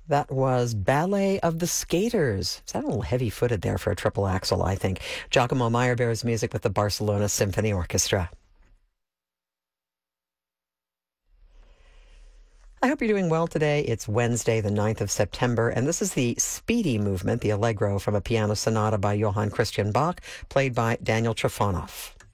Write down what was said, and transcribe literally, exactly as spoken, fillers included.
That was Ballet of the Skaters. Sounded a little heavy-footed there for a triple axel, I think. Giacomo Meyerbeer's music with the Barcelona Symphony Orchestra. I hope you're doing well today. It's Wednesday, the ninth of September, and this is the Speedy Movement, the Allegro from a piano sonata by Johann Christian Bach, played by Daniel Trifonov.